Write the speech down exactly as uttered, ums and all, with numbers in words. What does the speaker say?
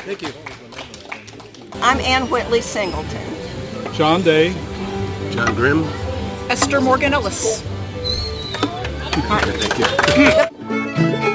Thank you. I'm Ann Whitley Singleton. John Day. John Grimm. Esther Morgan Ellis. Thank you.